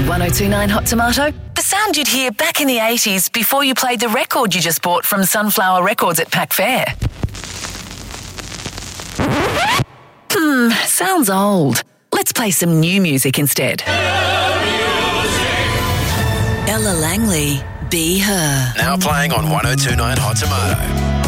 1029 Hot Tomato? The sound you'd hear back in the 80s before you played the record you just bought from Sunflower Records at Pack Fair. Sounds old. Let's play some new music instead. Ella Langley, Be Her. Now playing on 1029 Hot Tomato.